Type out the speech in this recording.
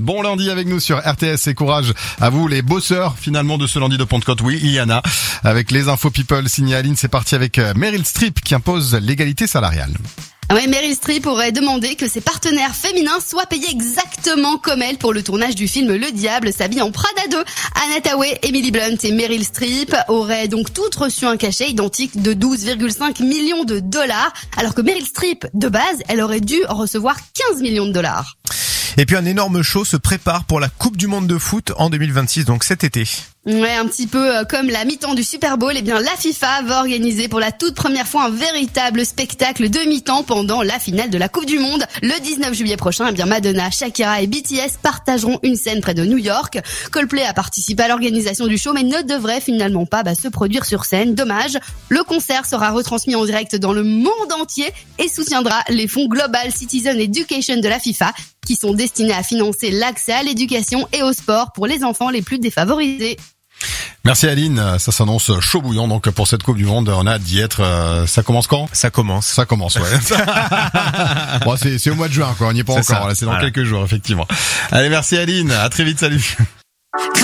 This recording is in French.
Bon lundi avec nous sur RTS et courage à vous les bosseurs finalement de ce lundi de Pentecôte. Oui, il y en a. Avec les infos people signé Aline, c'est parti avec Meryl Streep qui impose l'égalité salariale. Ouais, Meryl Streep aurait demandé que ses partenaires féminins soient payés exactement comme elle pour le tournage du film Le Diable s'habille en Prada 2. Anne Hathaway, Emily Blunt et Meryl Streep auraient donc toutes reçu un cachet identique de 12,5 millions de dollars, alors que Meryl Streep, de base, elle aurait dû recevoir 15 millions de dollars. Et puis un énorme show se prépare pour la Coupe du Monde de foot en 2026, donc cet été. Ouais, un petit peu comme la mi-temps du Super Bowl, eh bien la FIFA va organiser pour la toute première fois un véritable spectacle de mi-temps pendant la finale de la Coupe du Monde. Le 19 juillet prochain, eh bien Madonna, Shakira et BTS partageront une scène près de New York. Coldplay a participé à l'organisation du show mais ne devrait finalement pas se produire sur scène. Dommage. Le concert sera retransmis en direct dans le monde entier et soutiendra les fonds Global Citizen Education de la FIFA qui sont destinés à financer l'accès à l'éducation et au sport pour les enfants les plus défavorisés. Merci Aline, ça s'annonce chaud bouillant donc pour cette Coupe du Monde, on a hâte d'y être. Ça commence quand ? Ça commence, ouais. Bon, c'est au mois de juin quoi, on n'y est pas encore, là, c'est dans quelques jours effectivement. Allez, merci Aline, à très vite, salut.